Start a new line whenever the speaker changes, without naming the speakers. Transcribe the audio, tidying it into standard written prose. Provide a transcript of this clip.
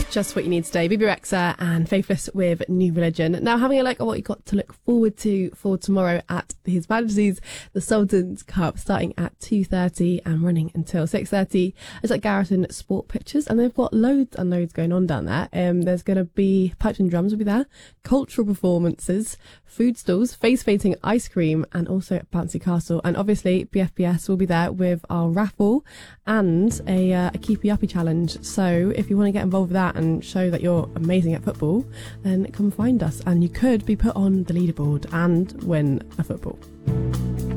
just what you need today. Bibi Rexha and Faithless with New Religion. Now, having a look at what you've got to look forward to for tomorrow at His Majesty's the Sultan's Cup, starting at 2:30 and running until 6:30. It's at Garrison Sport Pictures, and they've got loads and loads going on down there. There's going to be pipes and drums will be there, cultural performances, food stalls, face painting, ice cream, and also bouncy castle. And obviously, BFBS will be there with our raffle and a Keepy Uppy challenge. So if you want to get involved with that and show that you're amazing at football, then come find us, and you could be put on the leaderboard and win a football.